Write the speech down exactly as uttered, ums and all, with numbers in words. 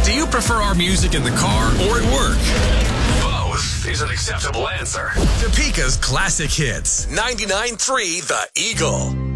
Do you prefer our music in the car or at work? Both is an acceptable answer. Topeka's classic hits. ninety-nine point three The Eagle.